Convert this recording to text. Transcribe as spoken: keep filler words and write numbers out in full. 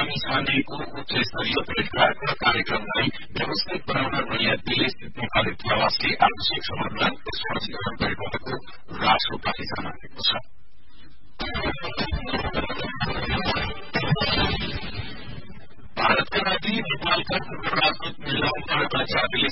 आगामी छानेको उच्च स्तरीय परीक्षाको कार्यक्रमलाई व्यवस्थित बनाउन नयाँ दिल्ली स्थित नेपाली दूतावासले आवश्यक समाधान स्पष्टीकरण गरिरहेको राष्ट्रपति जनाएको छ। भारतका लागि नेपालका पूर्व राजदूत मिलाउन जातिले